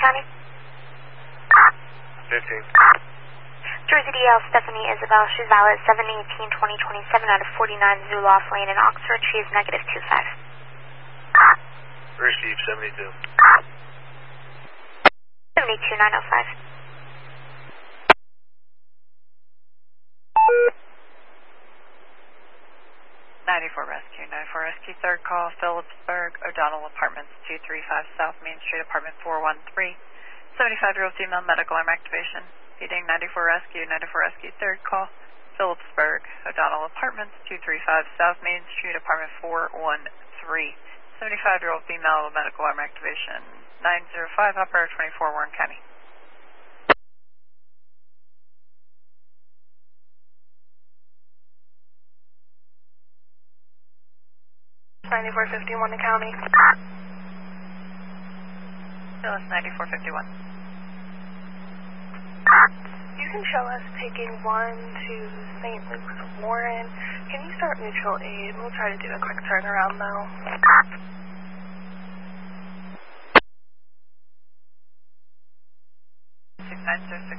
County. 15. Jersey DL Stephanie Isabel, she's valid 7/18/2027 out of 49 Zoloft Lane in Oxford. She is negative 25. Receive 72. 72905. Third call, Phillipsburg, O'Donnell Apartments, 235 South Main Street, Apartment 413. 75-year-old female, medical arm activation. Feeding 94 Rescue, third call, Phillipsburg, O'Donnell Apartments, 235 South Main Street, Apartment 413. 75-year-old female, medical arm activation. 905, operator 24, Warren County. 9451 to County. Phyllis 9451. You can show us taking 1 to St. Luke's Warren. Can you start mutual aid? We'll try to do a quick turnaround though. 6906